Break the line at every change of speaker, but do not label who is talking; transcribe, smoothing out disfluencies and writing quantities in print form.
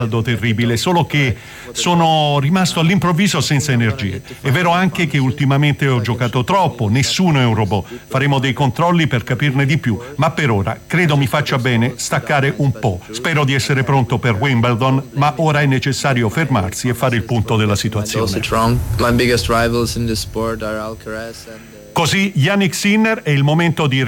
terribile, solo che sono rimasto all'improvviso senza energie. È vero anche che ultimamente ho giocato troppo, nessuno è un robot. Faremo dei controlli per capirne di più, ma per ora credo mi faccia bene staccare un po'. Spero di essere pronto per Wimbledon, ma ora è necessario fermarsi e fare il punto della situazione. Così Jannik Sinner, è il momento di